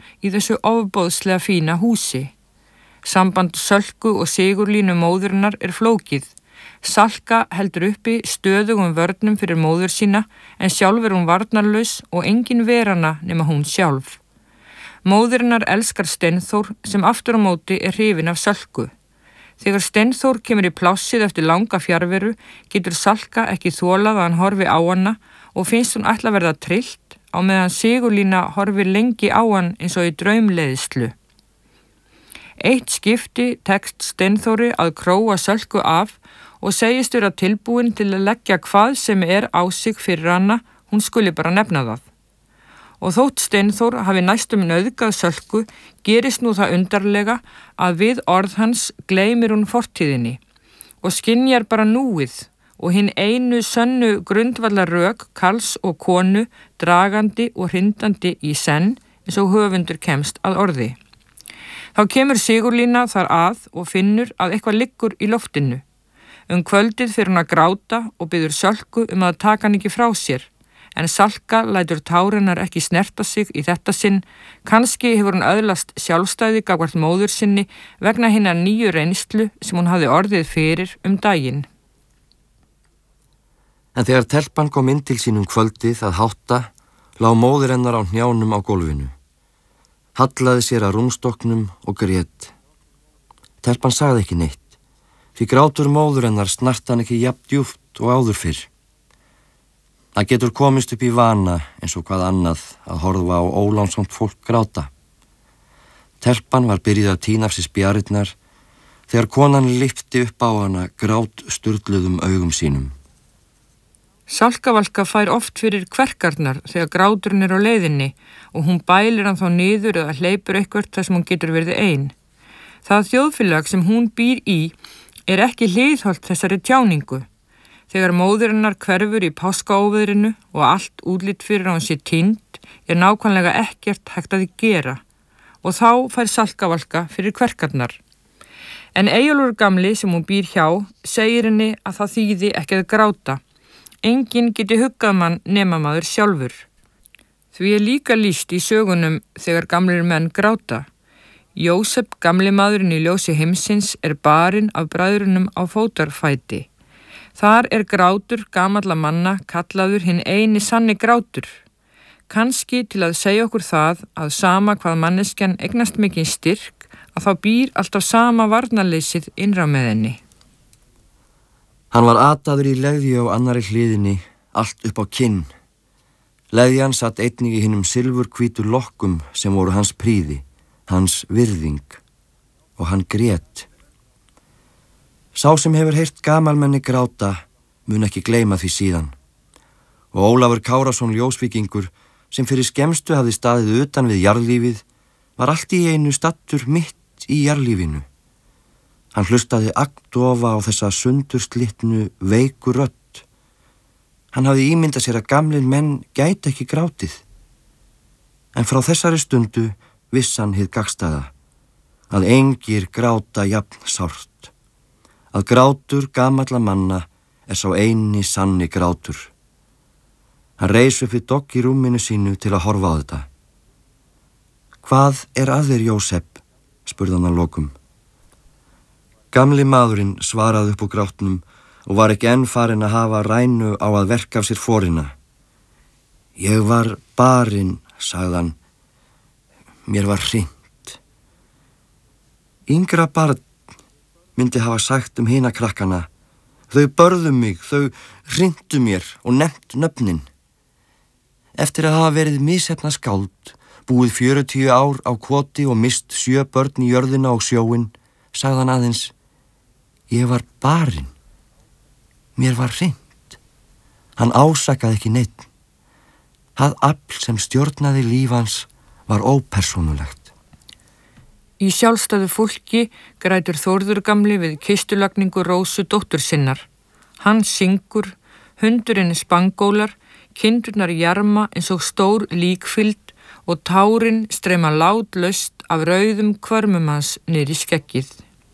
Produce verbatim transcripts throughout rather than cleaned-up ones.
í þessu ofboðslega fína húsi. Samband Sölku og Sigurlínu móðurinnar er flókið. Salka heldur uppi stöðugum vörnum fyrir móður sína en sjálf er hún varnarlaus og engin verana nema hún sjálf. Móðurinnar elskar Steinþór sem aftur á móti er hrifin af Sölku. Þegar Steinþór kemur í plássið eftir langa fjarveru getur Salka ekki þolað að hann horfi á hana og finnst hún ætla að verða trillt á meðan Sigurlína horfir lengi á hann eins og í draumleiðslu. Eitt skipti tekst Steinþóri að króa Sölku af og segist vera tilbúin til að leggja hvað sem er á sig fyrir hana, hún skuli bara nefna það. Og þótt Steinþór hafi næstum nauðgað Sölku, gerist nú það undarlega að við orð hans gleymir hún fortíðinni og skynjar bara núið og hinn einu sönnu grundvallarök karls og konu dragandi og hrindandi í senn eins og höfundur kemst að orði. Þá kemur Sigurlína þar að og finnur að eitthvað liggur í loftinu. Um kvöldið fyrir hún að gráta og biður Sölku um að taka hann ekki frá sér, en Salka lætur tárinnar ekki snerta sig í þetta sinn, kannski hefur hún öðlast sjálfstæði gagnvart móður sinni vegna hinnar nýju reynslu sem hún hafði orðið fyrir um daginn. En þegar telpan kom inn til sínum kvöldið að hátta, lá móðir hennar á hnjánum á gólfinu. Hallaði sér að rúmstokknum og grét. Telpan sagði ekki neitt, því grátur móður hennar snart hann ekki jafn djúpt og áður fyrr. Það getur komist upp í vana eins og hvað annað að horfa á ólánsamt fólk gráta. Telpan var byrjuð að tína af sér spjarirnar þegar konan lyfti upp á hana grát sturluðum augum sínum. Salkavalka fær oft fyrir kverkarnar þegar gráturinn er á leiðinni og hún bælir hann þá niður eða hleypur eitthvað þar sem hún getur verið ein. Það þjóðfélag sem hún býr í er ekki hliðholt þessari tjáningu. Þegar móðurinnar hverfur í páskaóveðrinu og allt útlit fyrir að hún sé týnd er nákvæmlega ekkert hægt að gera og þá fær Salkavalka fyrir kverkarnar. En Eyjólfur gamli sem hún býr hjá segir henni að það þýði ekki að gráta. Enginn geti huggað mann nema maður sjálfur. Því er líka lýst í sögunum þegar gamlir menn gráta. Jósep, gamli maðurinn í ljósi heimsins, er barinn af bræðrunum á fótarfæti. Þar er grátur gamalla manna kallaður hinn eini sanni grátur. Kannski til að segja okkur það að sama hvað manneskjan eignast mikinn styrk, að þá býr alltaf sama varnarleysið innra með henni. Hann var ataður í leðju á annari hliðinni, allt upp á kinn. Leðjan satt einnig í hinum silfurhvítu lokkum sem voru hans príði, hans virðing, og hann grét. Sá sem hefur heyrt gamalmenni gráta mun ekki gleyma því síðan. Og Ólafur Kárason ljósvíkingur, sem fyrir skemmstu hafði staðið utan við jarðlífið, var allt í einu stattur mitt í jarðlífinu. Hann hlustaði agndofa á þessa sundurslitnu veiku rödd. Hann hafði ímyndað sér að gamlir menn gæti ekki grátið. En frá þessari stundu viss hann hið gagnstæða, að engir gráta jafn sárt. Að grátur gamalla manna er sá eini sanni grátur. Hann reis upp við dogg í rúminu sínu til að horfa á þetta. Hvað er að þér, Jósep? Spurði hann að lokum. Gamli maðurinn svaraði upp úr grátnum og var ekki enn farinn að hafa rænu á að verka af sér forina. Ég var barinn, sagði hann. Mér var hrint. Yngra barn myndi hafa sagt um hina krakkana. Þau börðu mig, þau hrintu mér og nefnt nöfnin. Eftir að hafa verið misheppna skáld, búið fjörutíu ár á kvoti og mist sjö börn í jörðina og sjóin, sagði hann aðeins, ég var barinn. Mér var hrint. Hann ásakaði ekki neitt. Það afl sem stjórnaði líf hans var ópersónulegt. Í sjálfstæðu fólki grætur Þórður gamli við kistulagningu Rósu dóttur sinnar. Hann syngur, hundurinn spangólar, kindurnar jarma eins og stór líkfylgd og tárin streyma látlaust af rauðum hvörmum hans niður í skeggið.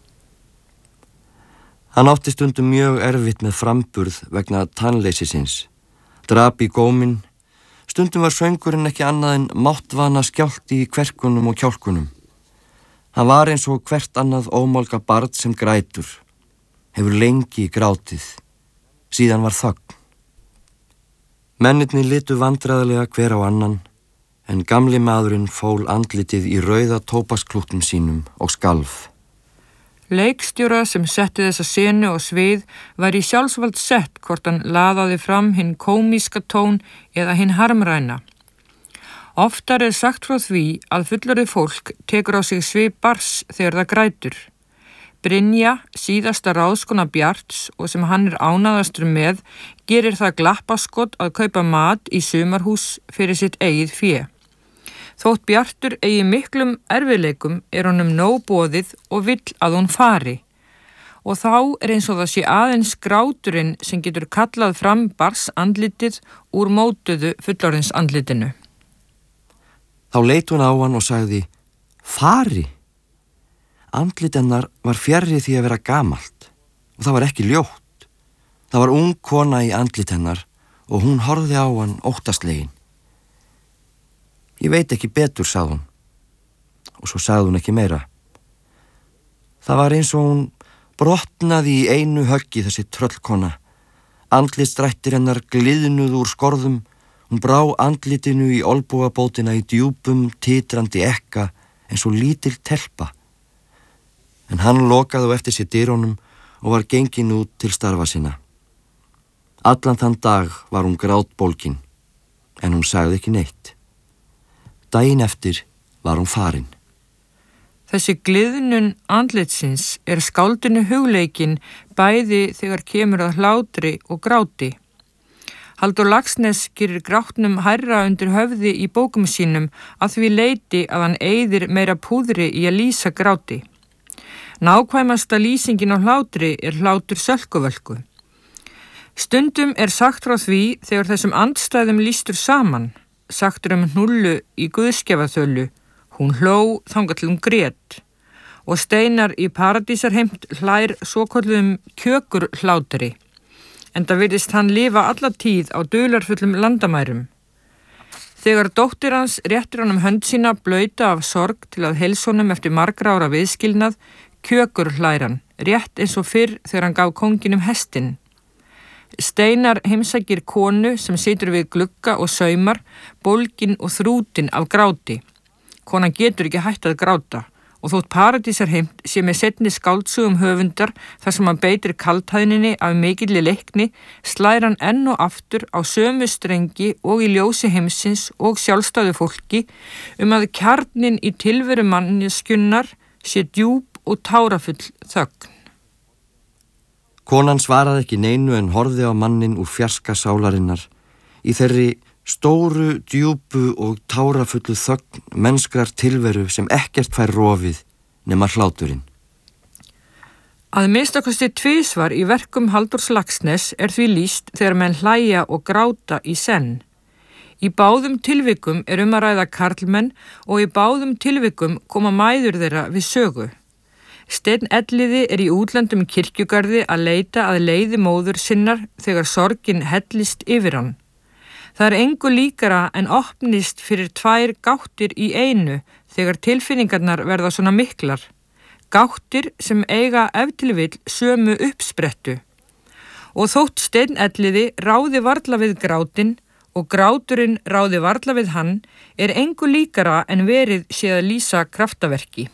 Hann átti stundum mjög erfitt með framburð vegna tannleysisins, drap í góminn, Stundum var söngurinn ekki annað en máttvana skjálti í kverkunum og kjálkunum. Hann var eins og hvert annað ómálga barn sem grætur, hefur lengi grátið, síðan var þögn. Mennirnir litu vandræðalega hver á annan, en gamli maðurinn fól andlitið í rauða tóbasklúttum sínum og skalf. Leikstjóra sem setti þessa senu og svið var í sjálfsvald sett hvort hann laðaði fram hinn kómíska tón eða hinn harmræna. Oftar er sagt frá því að fullorðið fólk tekur á sig svip bars þegar það grætur. Brynja, síðasta ráðskona Bjarts og sem hann er ánæðastur með, gerir það glappaskot að kaupa mat í sumarhús fyrir sitt eigið fé. Þótt Bjartur eigi miklum erfiðleikum er honum nóg boðið og vill að hún fari. Og þá er eins og það sé aðeins gráturinn sem getur kallað fram bars andlitið úr mótuðu fullorðins andlitinu. Þá leit hún á hann og sagði, fari. Andlit hennar var fjarri því að vera gamalt og það var ekki ljótt. Það var ung kona í andlit hennar og hún horfði á hann óttaslegin. Ég veit ekki betur, sagði hún. Og svo sagði hún ekki meira. Það var eins og hún brotnaði í einu höggi þessi tröllkona. Andlitsdrættir hennar gliðnuð úr skorðum. Hún brá andlitinu í olnbogabótina í djúpum, titrandi ekka eins og lítil telpa. En hann lokaði á eftir sér dyrunum og var gengin út til starfa sinna. Allan þann dag var hún grátbólgin, en hún sagði ekki neitt. Daginn eftir var hún farin. Þessi gliðnun andlitsins er skáldinu hugleikin bæði þegar kemur að hlátri og gráti. Halldór Laxness gerir grátnum hærra undir höfði í bókum sínum að því leyti að hann eyðir meira púðri í að lýsa gráti. Nákvæmasta lýsingin á hlátri er hlátur sölkuvölku. Stundum er sagt frá því þegar þessum andstæðum lýstur saman, sagtur um hnúllu í guðskefaþölu, hún hló þangað til hún grét, og Steinar í Paradísarheimt hlær svokölluðum kjökur hlátri, enda virðist hann lifa alla tíð á dularfullum landamærum. Þegar dóttir hans réttir honum hönd sína blauta af sorg til að heilsa honum eftir margra ára viðskilnað, kjökur hlæran, rétt eins og fyrr þegar hann gaf kónginum hestinn. Steinar heimsækir konu sem situr við glugga og saumar, bólgin og þrútin af gráti. Konan getur ekki hætt að gráta og þótt Paradísarheimt sé með seinni skáldsögum höfundar þar sem hann beitir kaldhæðninni af mikilli leikni, slær hann enn og aftur á sömu strengi og í ljósi heimsins og sjálfstæðu fólki um að kjarninn í tilveru manneskjunnar sé djúp og tárafull þögn. Konan svaraði ekki neinu en horfði á mannin úr fjarska sálarinnar í þeirri stóru, djúpu og tárafullu þögn mennskrar tilveru sem ekkert fær rofið nema hláturinn. Að minnstakosti tvisvar í verkum Halldórs Laxness er því lýst þegar menn hlæja og gráta í senn. Í báðum tilvikum er um að ræða karlmenn og í báðum tilvikum koma mæður þeirra við sögu. Steinn Elliði er í útlöndum kirkjugarði að leita að leiði móður sinnar þegar sorgin hellist yfir hann. Það er engu líkara en opnist fyrir tvær gáttir í einu þegar tilfinningarnar verða svona miklar. Gáttir sem eiga ef til vill sömu uppsprettu. Og þótt Steinn Elliði ráði varla við grátinn og gráturinn ráði varla við hann, er engu líkara en verið sé að lýsa kraftaverki.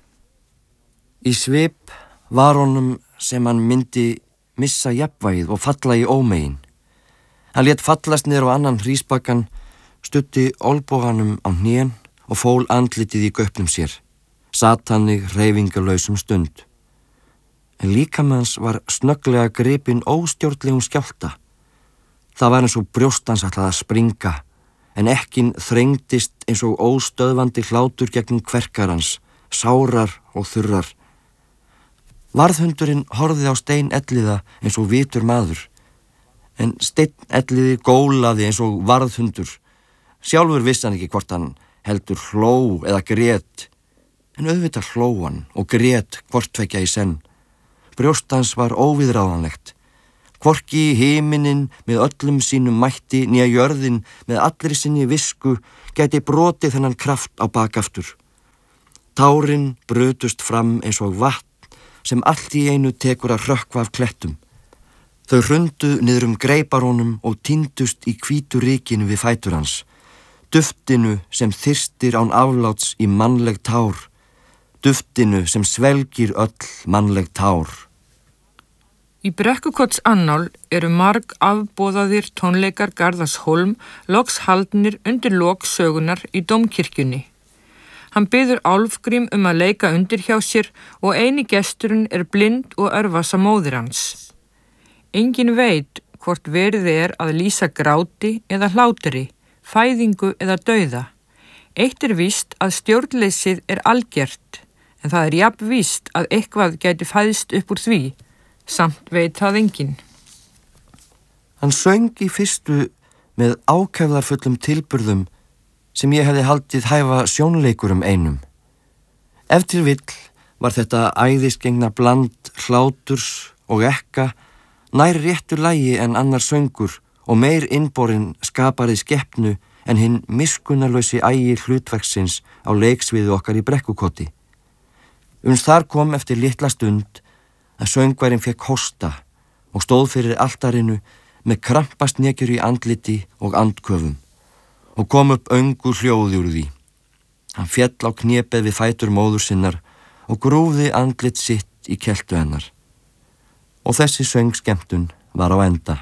Í svip var honum sem hann myndi missa jafnvægið og falla í ómegin. Hann lét fallast niður á annan hrísbakkan, studdi olnboganum á hnén og fól andlitið í gaupnum sér. Sat hannig hreyfingarlausum stund. En líkamans var snögglega gripinn óstjórnlegum skjálta. Það var eins og brjóstans ætlaði að springa, en ekkin þrengdist eins og óstöðvandi hlátur gegn kverkarans, sárar og þurrar. Varðhundurinn horfði á Stein Elliða eins og vitur maður, en Steinn Elliði gólaði eins og varðhundur. Sjálfur vissi hann ekki hvort hann heldur hló eða grét, en auðvitað hló hann og grét hvort tvekja í senn. Brjóstans var óviðráðanlegt. Hvorki himinin með öllum sínum mætti nýja jörðin með allri sinni visku gæti brotið þennan kraft á bakaftur. Tárin brutust fram eins og vatn sem allt í einu tekur að hrökkva af klettum. Þau hrundu niður um greiparónum og týndust í hvítu rykinu við fætur hans, duftinu sem þyrstir án afláts í mannleg tár, duftinu sem svelgir öll mannleg tár. Í Brekkukots annál eru marg afboðaðir tónleikar Garðars Hólm loks haldnir undir lok sögunar í Dómkirkjunni. Hann biður Álfgrím um að leika undir hjá sér og eini gesturinn er blind og örvasa móðir hans. Engin veit hvort verið er að lýsa gráti eða hlátri, fæðingu eða dauða. Eitt er víst að stjórnleysið er algert, en það er jafn víst að eitthvað gæti fæðst upp úr því. Samt veit það enginn. Hann söng í fyrstu með ákefðarfullum tilburðum sem ég hefði haldið hæfa sjónleikurum einum. Ef til vill var þetta æðisgengna bland hláturs og ekka nær réttur lagi en annar söngur og meir innborinn skaparið skeppnu en hinn miskunnarlausi ægi hlutverksins á leiksviðu okkar í Brekkukoti. Uns þar kom eftir litla stund að söngvarinn fekk hósta og stóð fyrir altarinu með krampastnekjur í andliti og andköfum og kom upp öngu hljóði úr því. Hann féll á knépið við fætur móður sinnar og grúfði andlit sitt í keltu hennar. Og þessi söngskemmtun var á enda.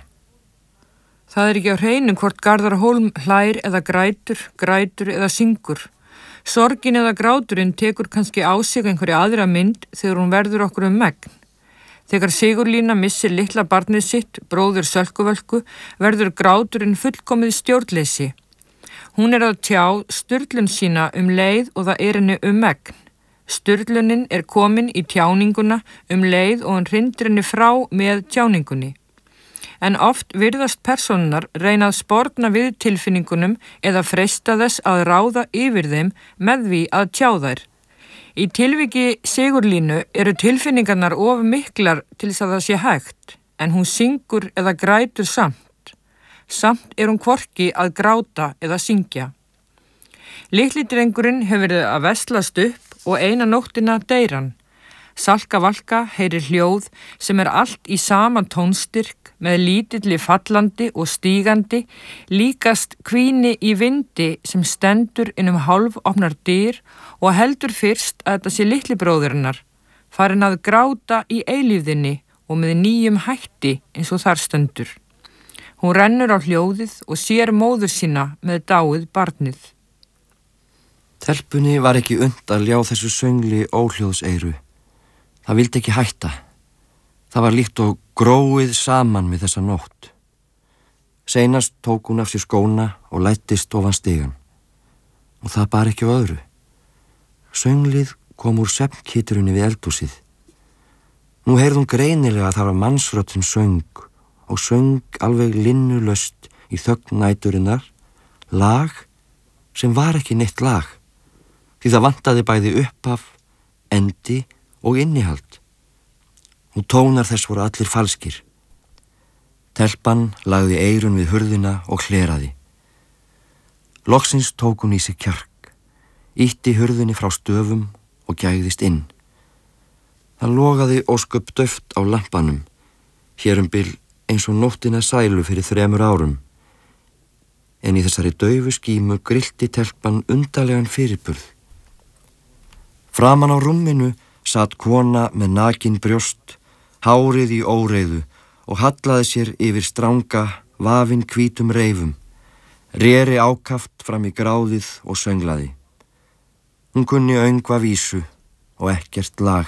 Það er ekki á hreinu hvort Garðar Hólm hlær eða grætur, grætur eða syngur. Sorgin eða gráturinn tekur kannski á sig einhverja aðra mynd þegar hún verður okkur um megn. Þegar Sigurlína missir litla barnið sitt, bróður Sölkuvölku, verður gráturinn fullkomið stjórnleysi. Hún er að tjá sturlun sína um leið og það er henni um megn. Sturlunin er komin í tjáninguna um leið og hann hrindir henni frá með tjáningunni. En oft virðast persónunar reyna að sporna við tilfinningunum eða freista þess að ráða yfir þeim með því að tjá þær. Í tilviki Sigurlínu eru tilfinningarnar of miklar til þess að það sé hægt, en hún syngur eða grætur samt. Samt er hún hvorki að gráta eða syngja. Litli drengurinn hefur verið að veslast upp og eina nóttina deyr hann. Salka Valka heyrir hljóð sem er allt í sama tónstyrk með lítilli fallandi og stígandi, líkast kvíni í vindi sem stendur inn um hálfopnar dyr og heldur fyrst að þetta sé litli bróðurinnar, farin að gráta í eilífðinni og með nýjum hætti eins og þar stendur. Hún rennur á hljóðið og sér móður sína með dáið barnið. Telpunni var ekki unnt að ljá þessu söngli óhljóðseyru. Það vildi ekki hætta. Það var líkt og gróið saman við þessa nótt. Seinast tók hún af sér skóna og læddist ofan stigan. Og það bar ekki á öðru. Sönglið kom úr svefnkíturunni við eldhúsið. Nú heyrði hún greinilega að það var mannsröddin söng og söng alveg linnulaust í þögn næturinnar, lag sem var ekki neitt lag, því það vantaði bæði upphaf, endi og innihald. Og tónar þess voru allir falskir. Telpan lagði eyrun við hurðina og hleraði. Loksins tók hún í sig kjark, ýtti hurðinni frá stöfum og gægðist inn. Það logaði ósköp dauft á lampanum, hér um bil eins og nóttina sælu fyrir þremur árum. En í þessari daufu skímu grillti telpan undarlegan fyrirburð. Framan á rúminu satt kona með nakin brjóst, hárið í óreiðu og hallaði sér yfir stranga, vafinn hvítum reifum, reri ákaft fram í gráðið og sönglaði. Hún kunni öngva vísu og ekkert lag.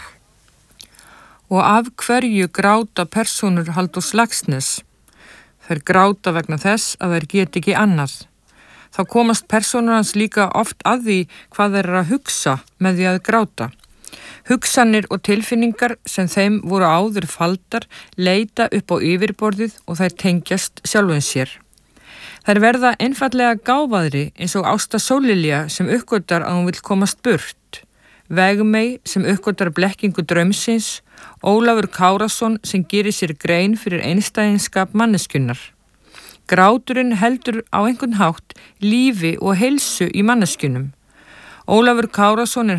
Og af hverju gráta persónur Halldórs Laxness? Þær gráta vegna þess að þær get ekki annað. Þá komast persónur hans líka oft að því hvað þær eru að hugsa með því að gráta. Hugsanir og tilfinningar sem þeim voru áður faldar leita upp á yfirborðið og þær tengjast sjálfum sér. Þær verða einfallega gáfaðri eins og Ásta Sóllilja sem uppgötar að hún vill komast burt, Vegmey sem uppgötar blekkingu draumsins Ólafur Kárason sem gerir sér grein fyrir einstæðinskap manneskjunnar. Gráturinn heldur á einhvern hátt lífi og heilsu í manneskjunum. Ólafur Kárason er